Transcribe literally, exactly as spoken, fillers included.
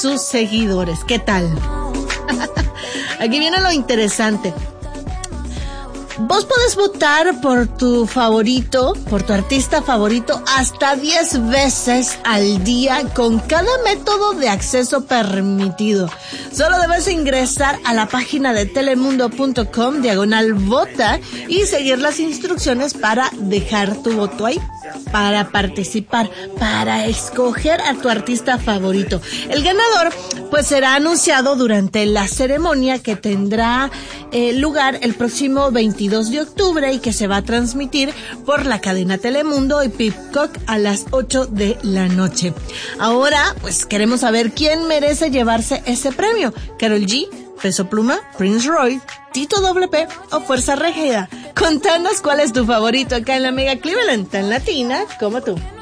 sus seguidores. ¿Qué tal? Aquí viene lo interesante. Vos podés votar por tu favorito, por tu artista favorito, hasta diez veces al día con cada método de acceso permitido. Solo debes ingresar a la página de telemundo punto com, diagonal vota, y seguir las instrucciones para dejar tu voto ahí, para participar, para escoger a tu artista favorito. El ganador, pues, será anunciado durante la ceremonia que tendrá eh, lugar el próximo veintidós de octubre y que se va a transmitir por la cadena Telemundo y Peacock a las ocho de la noche. Ahora, pues, queremos saber quién merece llevarse ese premio. Karol G, Peso Pluma, Prince Roy, Tito W P o Fuerza Régida. Contanos cuál es tu favorito acá en la Mega Cleveland, tan latina como tú.